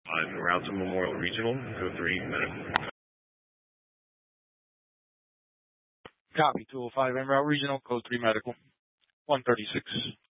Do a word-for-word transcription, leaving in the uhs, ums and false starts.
Uh, route to Memorial Regional, code three, medical. Copy, two oh five en route regional, code three medical, one thirty-six.